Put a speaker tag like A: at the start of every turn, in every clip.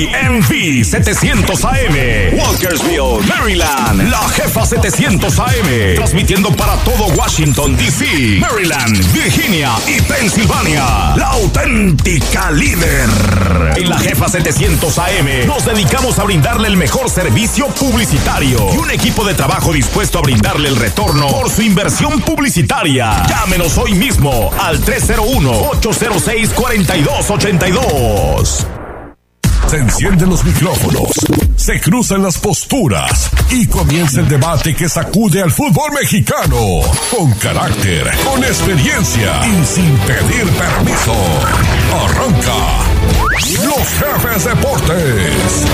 A: DMV 700 AM, Walkersville, Maryland, La Jefa 700 AM, transmitiendo para todo Washington, D.C., Maryland, Virginia y Pensilvania, la auténtica líder. En La Jefa 700 AM nos dedicamos a brindarle el mejor servicio publicitario y un equipo de trabajo dispuesto a brindarle el retorno por su inversión publicitaria. Llámenos hoy mismo al 301-806-4282.
B: Se encienden los micrófonos, se cruzan las posturas y comienza el debate que sacude al fútbol mexicano. Con carácter, con experiencia y sin pedir permiso. Arranca Los Jefes Deportes.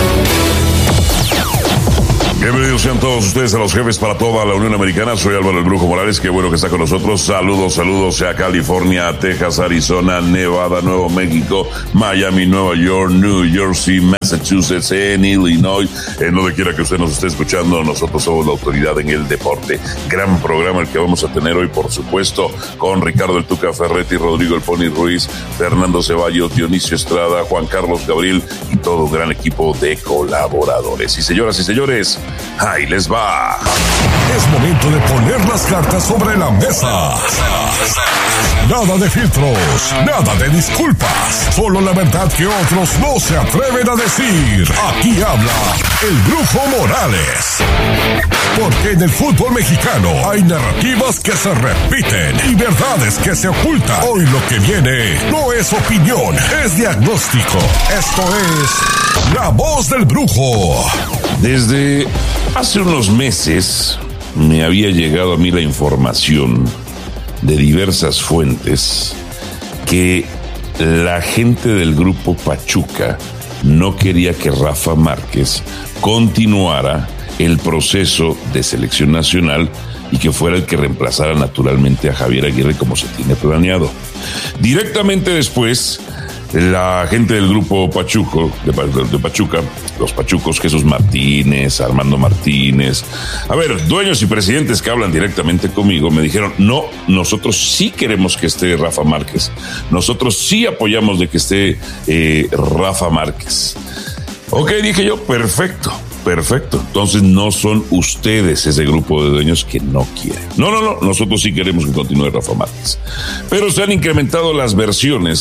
C: Bienvenidos sean todos ustedes a Los Jefes para toda la Unión Americana. Soy Álvaro el Brujo Morales, qué bueno que está con nosotros. Saludos a California, Texas, Arizona, Nevada, Nuevo México, Miami, Nueva York, New Jersey, Massachusetts, en Illinois, en donde quiera que usted nos esté escuchando. Nosotros somos la autoridad en el deporte. Gran programa el que vamos a tener hoy, por supuesto, con Ricardo el Tuca Ferretti, Rodrigo el Pony Ruiz, Fernando Ceballos, Dionisio Estrada, Juan Carlos Gabriel y todo un gran equipo de colaboradores. Y señoras y señores, ahí les va.
B: Es momento de poner las cartas sobre la mesa. Nada de filtros, nada de disculpas, solo la verdad que otros no se atreven a decir. Aquí habla el Brujo Morales. Porque en el fútbol mexicano hay narrativas que se repiten y verdades que se ocultan. Hoy lo que viene no es opinión, es diagnóstico. Esto es La Voz del Brujo.
C: Desde hace unos meses me había llegado a mí la información de diversas fuentes que la gente del grupo Pachuca no quería que Rafa Márquez continuara el proceso de selección nacional y que fuera el que reemplazara naturalmente a Javier Aguirre como se tiene planeado. Directamente después, la gente del grupo Pachuco, de Pachuca, los Pachucos, Jesús Martínez, Armando Martínez, dueños y presidentes que hablan directamente conmigo, me dijeron, no, nosotros sí queremos que esté Rafa Márquez, nosotros sí apoyamos de que esté Rafa Márquez. Ok, dije yo, perfecto. Entonces no son ustedes ese grupo de dueños que no quieren. No, nosotros sí queremos que continúe Rafa Márquez. Pero se han incrementado las versiones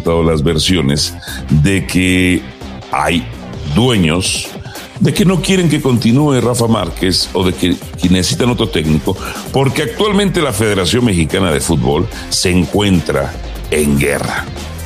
C: de que hay dueños de que no quieren que continúe Rafa Márquez o de que necesitan otro técnico, porque actualmente la Federación Mexicana de Fútbol se encuentra en guerra.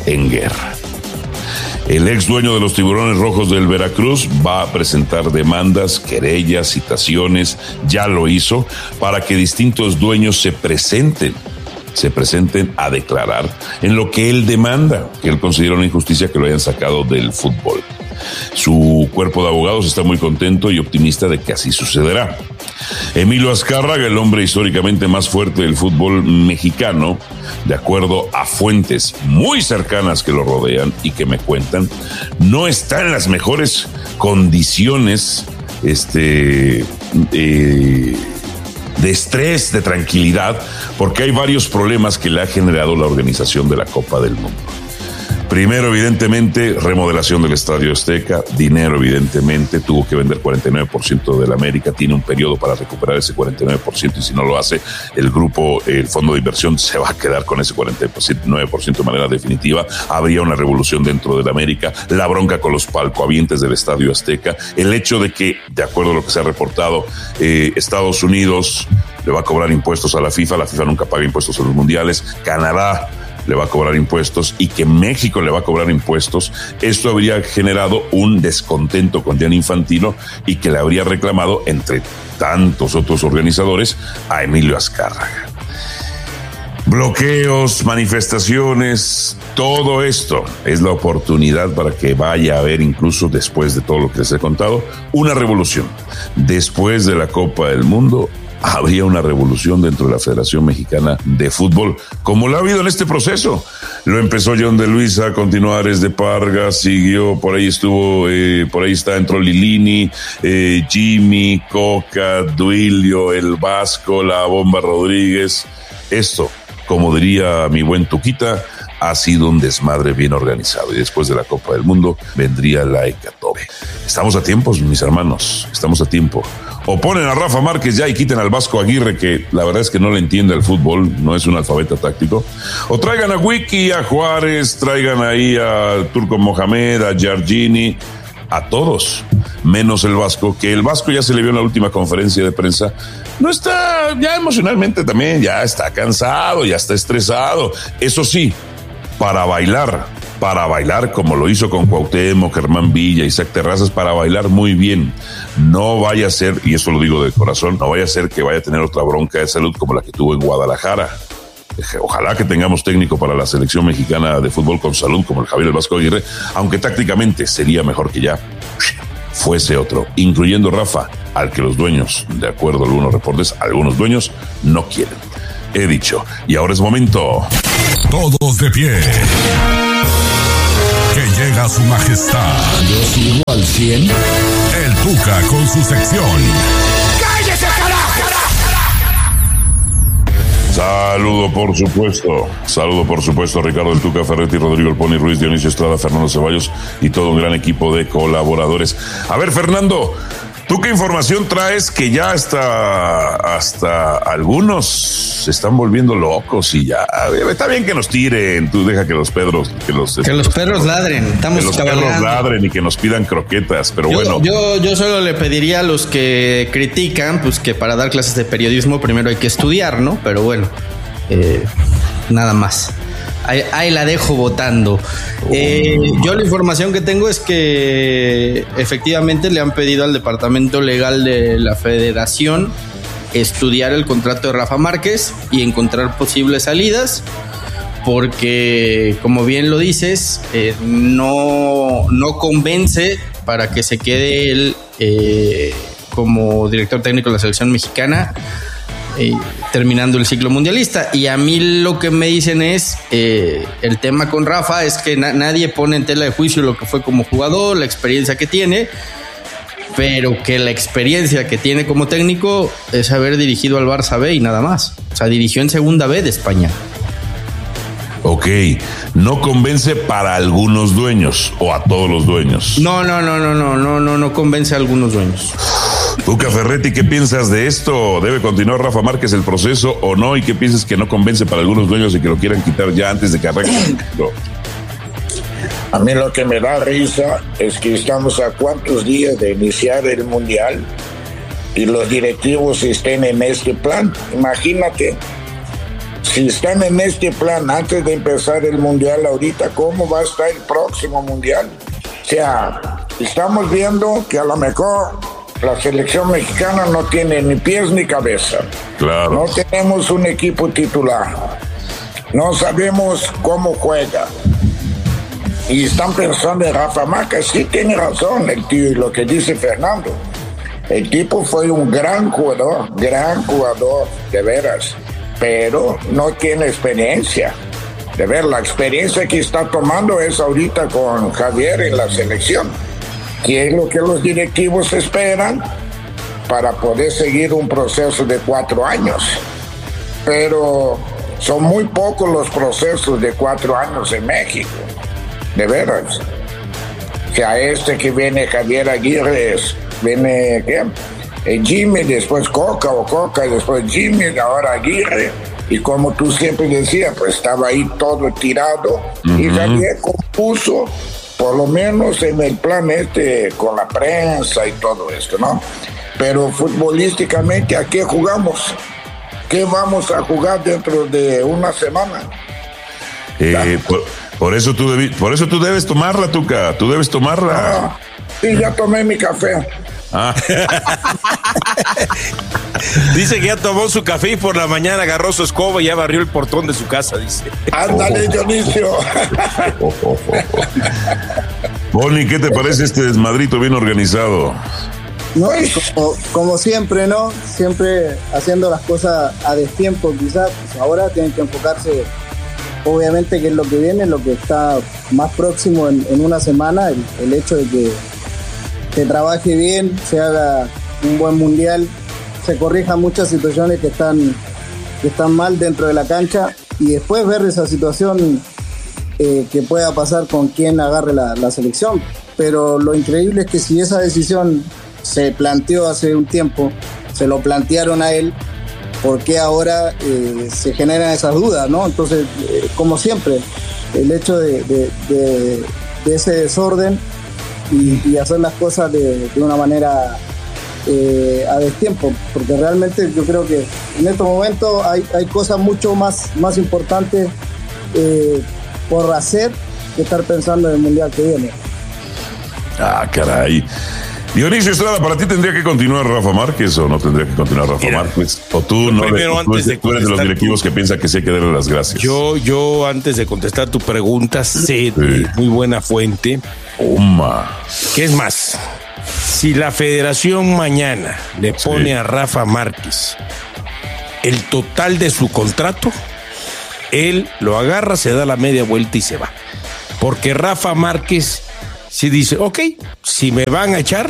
C: El ex dueño de los Tiburones Rojos del Veracruz va a presentar demandas, querellas, citaciones, ya lo hizo, para que distintos dueños se presenten a declarar en lo que él demanda, que él considera una injusticia que lo hayan sacado del fútbol. Su cuerpo de abogados está muy contento y optimista de que así sucederá. Emilio Azcárraga, el hombre históricamente más fuerte del fútbol mexicano, de acuerdo a fuentes muy cercanas que lo rodean y que me cuentan, no está en las mejores condiciones de estrés, de tranquilidad, porque hay varios problemas que le ha generado la organización de la Copa del Mundo. Primero, evidentemente, remodelación del Estadio Azteca, dinero, evidentemente, tuvo que vender 49% del América, tiene un periodo para recuperar ese 49% y si no lo hace, el fondo de inversión se va a quedar con ese 49% de manera definitiva. Habría una revolución dentro del América, la bronca con los palcohabientes del Estadio Azteca, el hecho de que, de acuerdo a lo que se ha reportado, Estados Unidos le va a cobrar impuestos a la FIFA nunca paga impuestos a los mundiales, Canadá le va a cobrar impuestos y que México le va a cobrar impuestos. Esto habría generado un descontento con Gianni Infantino y que le habría reclamado, entre tantos otros organizadores, a Emilio Azcárraga. Bloqueos, manifestaciones, todo esto es la oportunidad para que vaya a haber, incluso después de todo lo que les he contado, una revolución. Después de la Copa del Mundo, habría una revolución dentro de la Federación Mexicana de Fútbol, como lo ha habido en este proceso. Lo empezó John de Luisa, continuó Ares de Parga, siguió, por ahí entró Lilini, Jimmy, Coca, Duilio, El Vasco, La Bomba Rodríguez. Esto, como diría mi buen Tuquita, ha sido un desmadre bien organizado y después de la Copa del Mundo vendría la hecatombe. Estamos a tiempo, mis hermanos, estamos a tiempo. O ponen a Rafa Márquez ya y quiten al Vasco Aguirre, que la verdad es que no le entiende al fútbol, no es un alfabeta táctico. O traigan a Wiki, a Juárez, traigan ahí a Turco Mohamed, a Giorgini, a todos, menos el Vasco, que el Vasco ya se le vio en la última conferencia de prensa. No está, ya emocionalmente también, ya está cansado, ya está estresado. Eso sí, para bailar como lo hizo con Cuauhtémoc, Germán Villa, Isaac Terrazas, para bailar muy bien. No vaya a ser, y eso lo digo de corazón, no vaya a ser que vaya a tener otra bronca de salud como la que tuvo en Guadalajara. Ojalá que tengamos técnico para la selección mexicana de fútbol con salud como el Javier El Vasco Aguirre, aunque tácticamente sería mejor que ya fuese otro, incluyendo Rafa, al que los dueños, de acuerdo a algunos reportes, algunos dueños no quieren. He dicho, y ahora es momento.
B: Todos de pie. Que llega su majestad.
D: Yo sigo al 100.
B: El Tuca con su sección.
A: ¡Cállese, carajo!
C: Saludo por supuesto a Ricardo El Tuca Ferretti, Rodrigo El Pony Ruiz, Dionisio Estrada, Fernando Ceballos y todo un gran equipo de colaboradores. A ver, Fernando, ¿tú qué información traes? Que ya hasta algunos se están volviendo locos y ya. Está bien que nos tiren, tú deja que los perros
E: ladren. Estamos
C: que los perros ladren y que nos pidan croquetas, pero bueno.
E: Yo solo le pediría a los que critican, pues que para dar clases de periodismo primero hay que estudiar, ¿no? Pero bueno, nada más. Ahí la dejo votando. Yo la información que tengo es que efectivamente le han pedido al departamento legal de la federación estudiar el contrato de Rafa Márquez y encontrar posibles salidas, porque como bien lo dices, no convence para que se quede él como director técnico de la selección mexicana terminando el ciclo mundialista. Y a mí lo que me dicen es el tema con Rafa es que nadie pone en tela de juicio lo que fue como jugador, la experiencia que tiene, pero que la experiencia que tiene como técnico es haber dirigido al Barça B y nada más. O sea, dirigió en segunda B de España.
C: Ok, no convence para algunos dueños o a todos los dueños.
E: No convence a algunos dueños.
C: Tuca Ferretti, ¿qué piensas de esto? ¿Debe continuar Rafa Márquez el proceso o no? ¿Y qué piensas que no convence para algunos dueños y que lo quieran quitar ya antes de que arranque?
D: A mí lo que me da risa es que estamos a cuántos días de iniciar el Mundial y los directivos estén en este plan. Imagínate, si están en este plan antes de empezar el Mundial ahorita, ¿cómo va a estar el próximo Mundial? O sea, estamos viendo que a lo mejor la selección mexicana no tiene ni pies ni cabeza.
C: Claro.
D: No tenemos un equipo titular. No sabemos cómo juega. Y están pensando en Rafa Márquez. Sí, tiene razón el tío y lo que dice Fernando. El tipo fue un gran jugador, de veras, pero no tiene experiencia. De ver, la experiencia que está tomando es ahorita con Javier en la selección, que es lo que los directivos esperan para poder seguir un proceso de 4 años. Pero son muy pocos los procesos de 4 años en México. De veras. Que a este que viene Javier Aguirre, viene Jimmy, después Coca y después Jimmy, ahora Aguirre. Y como tú siempre decías, pues estaba ahí todo tirado. Uh-huh. Y Javier compuso, por lo menos en el plan con la prensa y todo esto, ¿no? Pero futbolísticamente, ¿a qué jugamos? ¿Qué vamos a jugar dentro de una semana?
C: Por eso tú debes tomarla, Tuca. Tú debes tomarla.
D: Sí, ya tomé mi café.
F: Dice que ya tomó su café y por la mañana agarró su escoba y ya barrió el portón de su casa, dice.
D: Ándale, Dionisio.
C: Pony, ¿qué te parece este desmadrito bien organizado?
G: No, como siempre, ¿no? Siempre haciendo las cosas a destiempo, quizás. Pues ahora tienen que enfocarse, obviamente, que es lo que viene, lo que está más próximo en una semana, el hecho de que se trabaje bien, se haga un buen mundial, se corrijan muchas situaciones que están mal dentro de la cancha y después ver esa situación que pueda pasar con quien agarre la selección. Pero lo increíble es que si esa decisión se planteó hace un tiempo, se lo plantearon a él, ¿por qué ahora se generan esas dudas, ¿no? Entonces, como siempre, el hecho de ese desorden y hacer las cosas de una manera a destiempo, porque realmente yo creo que en estos momentos hay cosas mucho más importantes por hacer que estar pensando en el Mundial que viene.
C: Ah, caray. Dionisio Estrada, ¿para ti tendría que continuar Rafa Márquez o no tendría que continuar Rafa Márquez? ¿O tú no
F: primero,
C: tú eres de los directivos que piensa que sí hay que darle las gracias?
F: Yo antes de contestar tu pregunta, sé de muy buena fuente. ¿Qué es más? Si la federación mañana le pone a Rafa Márquez el total de su contrato, él lo agarra, se da la media vuelta y se va. Porque Rafa Márquez si dice, ok, si me van a echar,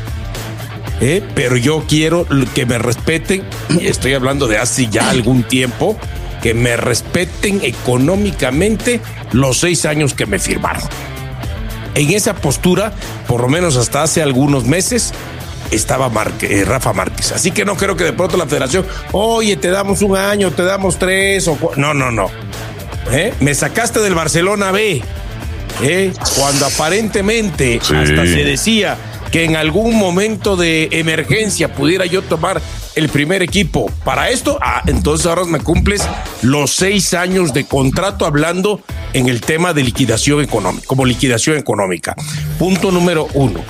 F: pero yo quiero que me respeten, y estoy hablando de hace ya algún tiempo, que me respeten económicamente los 6 años que me firmaron. En esa postura, por lo menos hasta hace algunos meses, estaba Rafa Márquez. Así que no creo que de pronto la federación, oye, te damos 1 año, te damos 3 o 4. No. Me sacaste del Barcelona B. Cuando aparentemente hasta se decía que en algún momento de emergencia pudiera yo tomar el primer equipo para esto, entonces ahora me cumples los 6 años de contrato, hablando en el tema de liquidación económica, como liquidación económica. Punto número 1.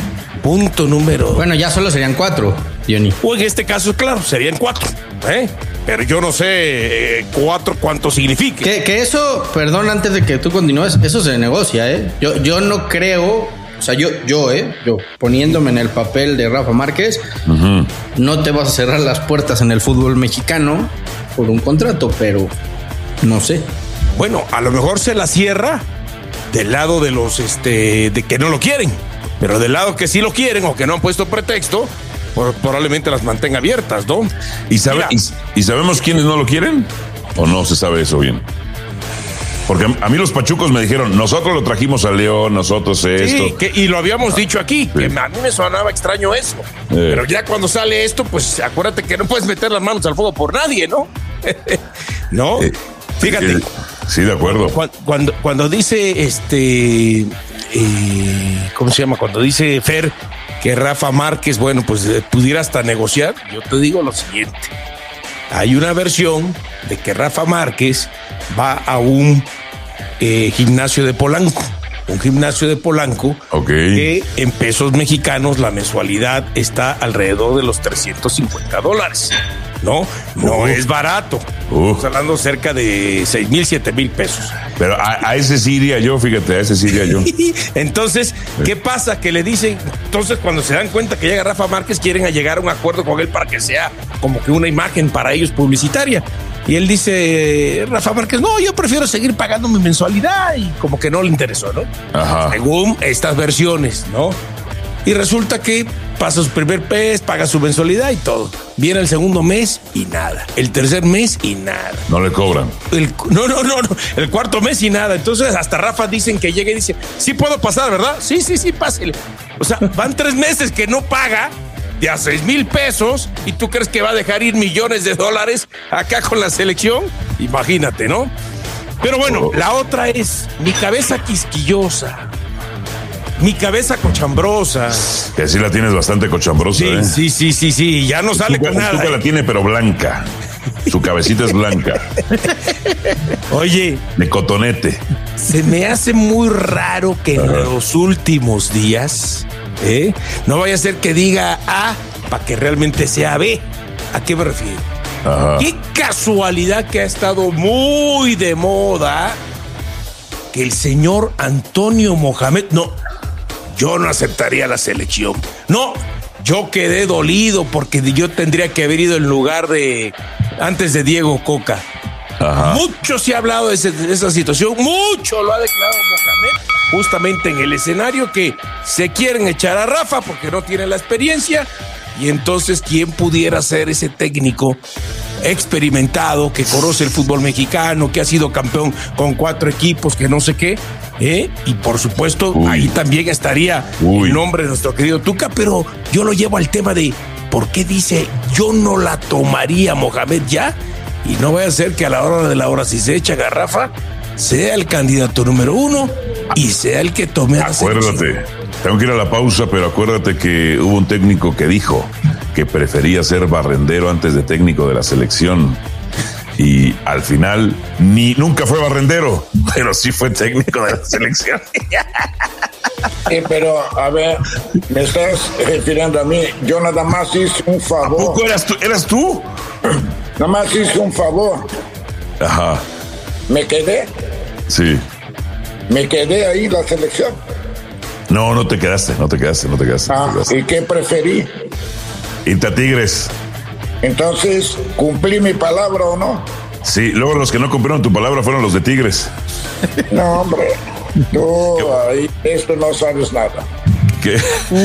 E: Bueno, ya solo serían 4, Johnny.
F: O en este caso, claro, serían 4. Pero yo no sé 4 cuánto significa.
E: Que eso, perdón, antes de que tú continúes, eso se negocia, Yo no creo, o sea, yo poniéndome en el papel de Rafa Márquez, no te vas a cerrar las puertas en el fútbol mexicano por un contrato, pero no sé.
F: Bueno, a lo mejor se la cierra del lado de los de que no lo quieren, pero del lado que sí lo quieren o que no han puesto pretexto, probablemente las mantenga abiertas, ¿no?
C: ¿Y sabemos quiénes no lo quieren? ¿O no se sabe eso bien? Porque a mí los pachucos me dijeron, nosotros lo trajimos a León, nosotros esto.
F: Sí, y lo habíamos dicho aquí, que a mí me sonaba extraño eso. Pero ya cuando sale esto, pues acuérdate que no puedes meter las manos al fuego por nadie, ¿no? ¿No? Fíjate.
C: Sí, de acuerdo.
F: Cuando dice ¿cómo se llama? Cuando dice Fer que Rafa Márquez, bueno, pues pudiera hasta negociar, yo te digo lo siguiente. Hay una versión de que Rafa Márquez va a un gimnasio de Polanco. Un gimnasio de Polanco, que en pesos mexicanos la mensualidad está alrededor de los $350. No es barato. Estamos hablando cerca de 6,000, 7,000 pesos.
C: Pero a ese sí iría yo, fíjate, a ese sí iría yo.
F: Entonces, ¿qué pasa? Que le dicen, entonces cuando se dan cuenta que llega Rafa Márquez, quieren llegar a un acuerdo con él para que sea como que una imagen para ellos publicitaria. Y él dice, Rafa Márquez, no, yo prefiero seguir pagando mi mensualidad, y como que no le interesó, ¿no?
C: Ajá.
F: Según estas versiones, ¿no? Y resulta que pasa su primer mes, paga su mensualidad y todo. Viene el segundo mes y nada. El tercer mes y nada.
C: No le cobran.
F: No. El cuarto mes y nada. Entonces hasta Rafa dicen que llega y dice, sí puedo pasar, ¿verdad? Sí, pásele. O sea, van 3 meses que no paga de a 6,000 pesos y tú crees que va a dejar ir millones de dólares acá con la selección. Imagínate, ¿no? Pero bueno, la otra es mi cabeza quisquillosa. Mi cabeza cochambrosa.
C: Que sí la tienes bastante cochambrosa,
F: Sí. Ya no sale con nada.
C: La tiene, pero blanca. Su cabecita es blanca.
F: Oye.
C: De cotonete.
F: Se me hace muy raro que en los últimos días, no vaya a ser que diga A para que realmente sea B. ¿A qué me refiero? Qué casualidad que ha estado muy de moda que el señor Antonio Mohamed, yo no aceptaría la selección. No, yo quedé dolido porque yo tendría que haber ido en lugar de antes de Diego Coca. Mucho se ha hablado de esa situación, mucho lo ha declarado Mohamed, justamente en el escenario que se quieren echar a Rafa porque no tiene la experiencia Y entonces, ¿quién pudiera ser ese técnico experimentado que conoce el fútbol mexicano, que ha sido campeón con 4 equipos, que no sé qué? Y por supuesto, ahí también estaría el nombre de nuestro querido Tuca, pero yo lo llevo al tema de ¿por qué dice yo no la tomaría Mohamed ya? Y no vaya a ser que a la hora de la hora, si se echa garrafa, sea el candidato número 1 y sea el que tome la selección.
C: Acuérdate, tengo que ir a la pausa, pero acuérdate que hubo un técnico que dijo que prefería ser barrendero antes de técnico de la selección. Y al final nunca fue barrendero, pero sí fue técnico de la selección.
D: Pero, a ver, me estás refiriendo a mí. Yo nada más hice un favor.
C: ¿A poco eras tú?
D: Nada más hice un favor.
C: Ajá.
D: ¿Me quedé?
C: Sí.
D: ¿Me quedé ahí la selección?
C: No te quedaste.
D: ¿Y qué preferí?
C: Irte a Tigres.
D: Entonces, ¿cumplí mi palabra o no?
C: Sí, luego los que no cumplieron tu palabra fueron los de Tigres.
D: No, hombre, tú ahí, esto no sabes nada.
C: ¿Qué?